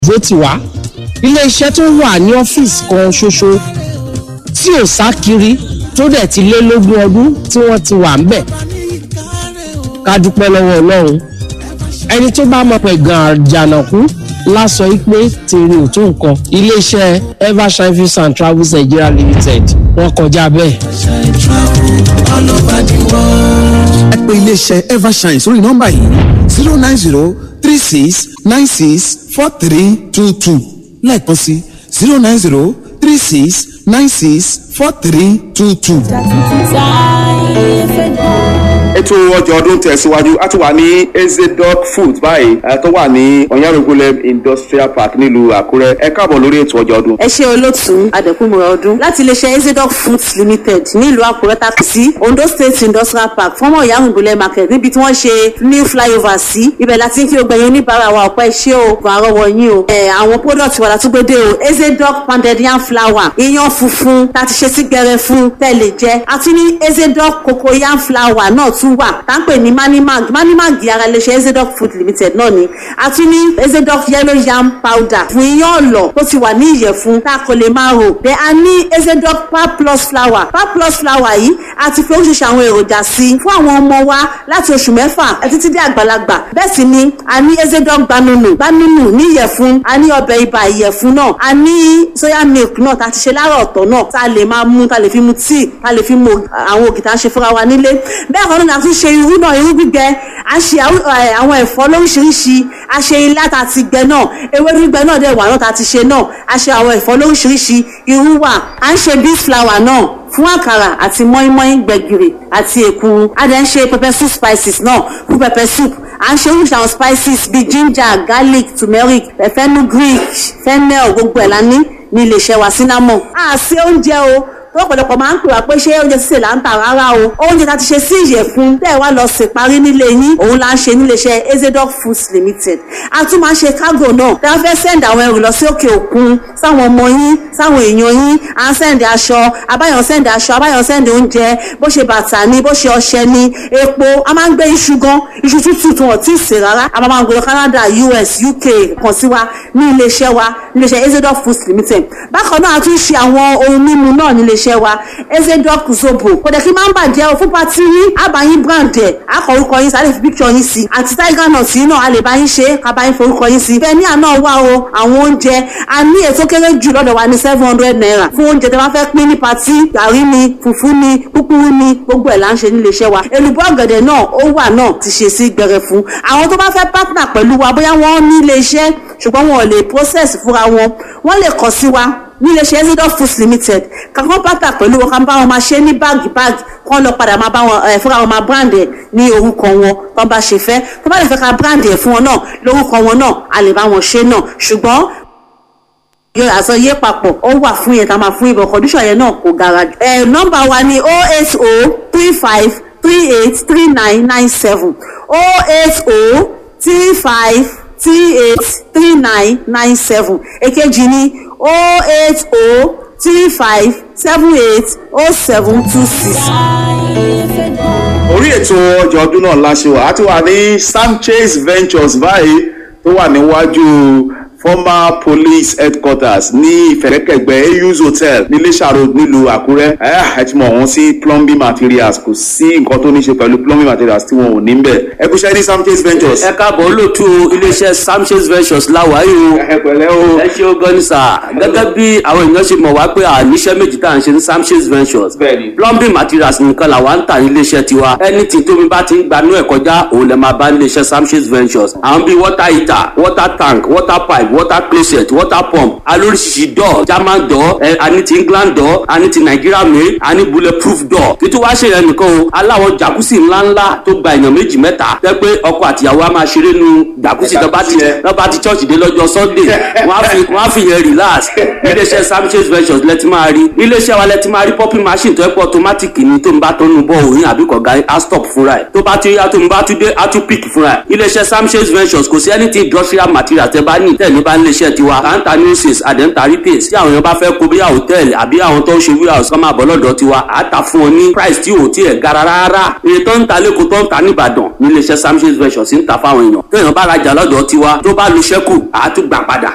dúró tì wá. Ilé-iṣẹ́ tó wà ní ọ́fíìsì kan ṣoṣo tí ò sá kiri tó dẹ̀ ti lé lógún ọdún tí wọ́n ti wà ń bẹ̀. Ká dúpẹ́ lọ́wọ́ Ọlọ́run. Ẹni tó bá mọ̀ pé gan àjànàkú lásọ pé tèrè ò tó nǹkan. Ilé-iṣẹ́ Evershine Films and Travels Nigeria Limited wọ́n kọjá bẹ́ẹ̀. Ẹ pè ilé-iṣẹ́ Evershine sórí nọ́mbà yìí 09036964322 lẹ́ẹ̀kan sí 09036964322. ètò ọjà ọdún tẹ̀síwájú a ti wà ní Ezedoc Food báyìí tó wà ní Onyanrogolem Industrial Park nílùú Àkúrẹ́. Ẹ káàbọ̀ lórí ètò ọjà ọdún. ẹ ṣé olóòtú adẹ̀kùnmọ̀ra ọdún láti iléeṣẹ́ Ezedoc Foods Limited nílùú Àkúrẹ́ tàbí sí Ondo State Industrial Park fọ́mọ̀ Onyanrogolem Market níbi tí wọ́n ṣe new flyover sí ibẹ̀ láti ń kí o gbẹ̀yìn oníbàárà wa ọ̀pẹ́ iṣẹ́ o kò àrọ́wọ́ yín o. àwọn product wa látúgbédé o Ezedoc pounded yam flour iyán funfun láti ṣe sí gbẹrẹ fún tẹ́lẹ̀ jẹ́ àti ní Ezedoc cocoa yam flour náà tún wà táǹpẹ̀ ní manimag ara iléeṣẹ́ Ezedoc Food Limited náà ni àti ní Ezedoc yellow yam powder fún iyán ọ̀lọ̀ tó ti wà ní ìyẹ̀fun tá a kò lè máa rò bẹ́ẹ̀ a ní Ezedoc pap plus flour yìí àti fi oríṣiríṣi àwọn èròjà sí fún àwọn ọmọ wa láti oṣù mẹ́fà títí dé àgbàlagbà bẹ́ẹ̀ sì ni a ní Ezedoc gbanunu ní ìyẹ̀fun a ní ọbẹ̀ ibà ìyẹ̀fun náà a ní soya milk náà tá a ti ṣe láàárọ̀ ọ̀tọ̀ náà tá a lè máa mú tá a lè fi mu tíì tá a lè fi mu àwọn ògì tá a ṣe fúnra wa nílé bẹ́ẹ̀ kan náà a tún ṣe irú náà irú gbígbẹ a ṣe àwọn ẹ̀fọ́ lóríṣiríṣi a ṣe ilá tá a ti gbẹ náà ewédú gbígbẹ náà dẹ̀ wà náà tá a ti ṣe náà a ṣe àwọn ẹ̀fọ́ lóríṣiríṣi irú wà a ń ṣe beef flour náà fún àkàrà àti mọ́ínmọ́ín gbẹ̀gìrì àti èkuru a dẹ̀ ń ṣe pepper soup spices náà fún pepper soup à ń ṣe oríṣi àwọn spices bíi ginger garlic turmeric fenugreek fennel gbogbo ẹ̀ la ní iléeṣẹ́ wa cinnamon a ṣe oúnjẹ o lọ́pọ̀lọpọ̀ máa ń pè wá pé ṣé oúnjẹ sísè là ń tà rárá o oúnjẹ tá ti ṣe sí ìyẹ̀fun tẹ́ ẹ wá lọ sè parí nílé yín òun là ń ṣe níléeṣẹ́ Ezedoc Foods Limited a tún máa ń ṣe cargo náà tẹ́ wọ́n fẹ́ send àwọn ẹrù lọ sí òkè òkun sáwọn ọmọ yín sáwọn èèyàn yín à ń send aṣọ abáyọ̀ send oúnjẹ bó ṣe bàtà ni bó ṣe ọṣẹ ni epo a máa ń gbé iṣu gan iṣu tútù tí wọ́n ti sè rárá a máa ń gbé lọ Canada US UK kàn sí wa ní iléeṣẹ́ Ezedoc Foods Limited bákan náà a tún ṣe àwọn ohun mímu náà nílé iṣẹ́ wa Ezedoc zobo kò dẹ̀ kí máa ń bàjẹ́ o fún pati yín àbáyín brand ẹ̀ akọ̀rúkọ yín sáré fi picture yín sí àti tiger nut yín náà a lè bá yín ṣe kábàáyín forúkọ yín sí bẹ́ẹ̀ ní àná wá o àwọn oúnjẹ a ní ètò kéré jù lọ́dọ̀ wa ní 700 naira fún oúnjẹ tí wọ́n fẹ́ pín ní pati gàrí ni fùfú ni kúkúrú ni gbogbo ẹ̀ là ń ṣe nílé iṣẹ́ wa èlùbọ́ ọ̀gẹ̀dẹ̀ náà ó wà náà ti ṣe sí gbẹrẹ fún àwọn tó bá fẹ́ partner pẹ̀lú wa bóyá wọ́n ní ilé iṣẹ́ ṣùgbọ́n wọn ò lè process fúnra wọn lè kàn sí wa níléeṣẹ́ Ezedoc Foods Limited kankan pátá pẹ̀lú wọn kan bá wọn máa ṣe ní báàgì kán lọ padà máa bá wọn fúnra wọn máa brand ẹ̀ ní orúkọ wọn tó bá ṣe fẹ́ tó bá lè fẹ́ ká brand ẹ̀ fún wọn náà lórúkọ wọn náà a lè bá wọn ṣe náà ṣùgbọ́n àsọyé papọ̀ ó wà fún yẹn tá a máa fún ibò condition yẹn náà kò gara jù. nọ́mbà wa ni 08035383997 08035383997 èkejì ni 08035780726. orí ètò ọjà ọdún náà láṣẹ wà á ti wà ní Sanchez Ventures báyìí tó wà níwájú former police headquarters ní ìfẹ̀rẹ̀kẹ̀gbẹ́ AU's hotel ní Iléṣà road nílùú Àkúrẹ́ ẹ ti mọ̀ wọ́n sí plumbing materials kò sí nǹkan tó ní ṣe pẹ̀lú plumbing materials tí wọn ò ní bẹ̀ ẹ kú iṣẹ́ ní Sanchez Ventures. ẹ káàbọ̀ olóòtú iléeṣẹ́ Sanchez Ventures láwàáyé o ẹ pẹ̀lẹ́ o ẹ ṣe ó gan ní sà gẹ́gẹ́ bí àwọn èèyàn ṣe mọ̀ wá pé àníṣe méjì tá à ń ṣe ní Sanchez Ventures plumbing materials nìkan làwa ń tà ní iléeṣẹ́ tiwa anything tómi bá ti ń gbanú ẹ̀ kọjá òun lè máa bá ní iléeṣẹ́ Sanchez Ventures àwọn bíi water heater water tank water pipe water closet water pump alóríṣiríṣi door German door àní ti England door àní ti Nigeria made àní bulletproof door títí wá ṣe yẹn nìkan o aláwọ̀ jacuzzi ńláńlá tó gba èèyàn méjì mẹ́ta tẹ́ pé ọkọ àtìyàwó á máa ṣeré nu jacuzzi tó bá ti church dé lọ́jọ́ Sunday wọ́n á fi yẹn relax iléeṣẹ́ Sanchez Ventures lẹ́tí máa rí iléeṣẹ́ wa lẹ́tí máa rí popping machine tó ẹ́ pọ̀ automatic ni tó ń bá tó nu bọ́ òyìn àbí kọ̀ọ̀gá á stop fúnra ẹ̀ tó bá ti yá tó ń bá tún dé á tún pick fúnra ẹ̀ iléeṣẹ́ Sanchez Ventures kò sí anything industrial material tẹ́ bá ní tẹ́lẹ̀ bá ń léṣẹ́ tiwa kanta nurses àdẹ́ntà retails tí àwọn èèyàn bá fẹ́ kó bí hòtẹ́ẹ̀lì àbí àwọn tó ń ṣe warehouse kọ́ máa bọ̀ lọ́dọ̀ tiwa àtà fún ọ ní price tí ò tí ẹ̀ gara rárá iye tó ń ta lẹ́kọ̀ọ́ tó ń ta níbàdàn níléeṣẹ́ Sanchez Ventures ń ta fáwọn èèyàn tó èèyàn bá rajà lọ́dọ̀ tiwa tó bá lu ṣẹ́kù àátúgbà padà